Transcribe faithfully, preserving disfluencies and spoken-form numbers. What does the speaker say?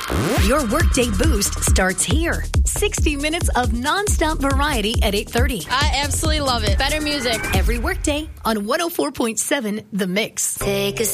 Your Workday Boost starts here. sixty minutes of nonstop variety at eight thirty. I absolutely love it. Better music. Every workday on one oh four point seven The Mix. Take a